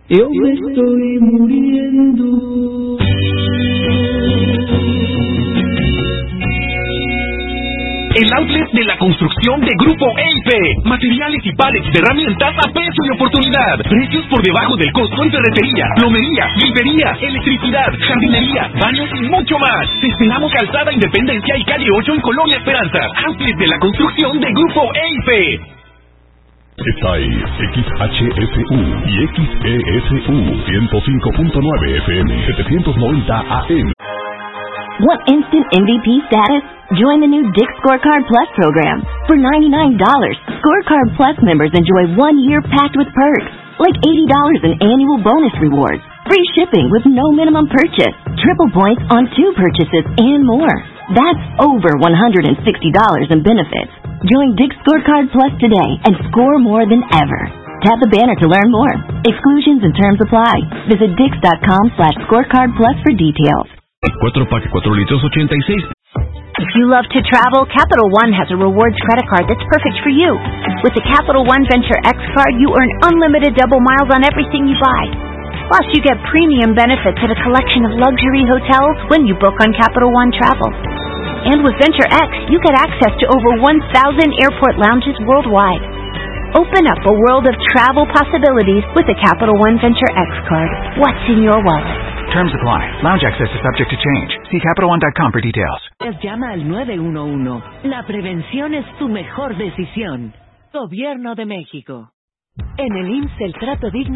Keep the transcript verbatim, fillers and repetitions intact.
Yo me estoy muriendo. El outlet de la construcción de Grupo E I P. Materiales y pallets de herramientas a precio de oportunidad. Precios por debajo del costo en ferretería, plomería, grifería, electricidad, jardinería, baños y mucho más. Te esperamos Calzada Independencia y Calle ocho en Colonia Esperanza. Outlet de la construcción de Grupo E I P. Esta es X H S U y X E S U ciento cinco punto nueve F M, setecientos noventa A M. Want instant M V P status? Join the new Dick's Scorecard Plus program. For ninety-nine dollars, Scorecard Plus members enjoy one year packed with perks, like eighty dollars in annual bonus rewards, free shipping with no minimum purchase, triple points on two purchases, and more. That's over one hundred sixty dollars in benefits. Join Dick's Scorecard Plus today and score more than ever. Tap the banner to learn more. Exclusions and terms apply. Visit dix.com slash scorecard plus for details. cuatro pack, cuatro litros, ochenta y seis. If you love to travel, Capital One has a rewards credit card that's perfect for you. With the Capital One Venture X card, you earn unlimited double miles on everything you buy. Plus, you get premium benefits at a collection of luxury hotels when you book on Capital One Travel. And with Venture X, you get access to over one thousand airport lounges worldwide. Open up a world of travel possibilities with the Capital One Venture X card. What's in your wallet? Terms apply. Lounge access is subject to change. See Capital One dot com for details. Llama al nueve uno uno. La prevención es tu mejor decisión. Gobierno de México. En el I M S S el trato digno